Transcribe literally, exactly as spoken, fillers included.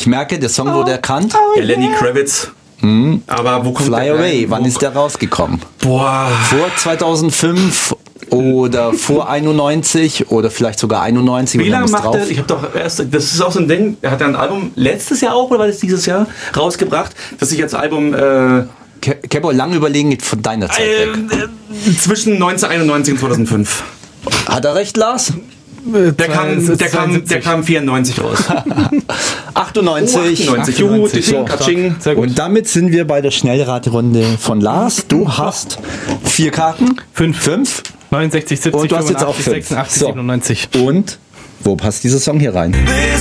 Ich merke, der Song wurde erkannt. Oh, der Lenny Kravitz. Mhm. Aber wo kommt Fly der Away, rein? wann Wo ist der rausgekommen? Boah. Vor zweitausendfünf oder vor einundneunzig oder vielleicht sogar einundneunzig? Wie lange muss macht drauf. er? Ich habe doch erst, das ist auch so ein Ding, er hat ja ein Album letztes Jahr auch, oder war das dieses Jahr, rausgebracht, dass ich als Album äh, Ke- Kebo, lange überlegen von deiner Zeit äh, weg. äh, zwischen neunzehnhunderteinundneunzig und zweitausendfünf. Hat er recht, Lars? Der kam, der kam, der kam vierundneunzig raus. achtundneunzig. Oh, achtundneunzig. Juhu, So. Katsching. Sehr gut. Und damit sind wir bei der Schnellraterunde von Lars. Du hast vier Karten. Fünf. Fünf. neunundsechzig, siebzig, Und du hast jetzt auch fünfundachtzig, fünf. sechsundachtzig, So. siebenundneunzig. Und wo passt dieser Song hier rein? This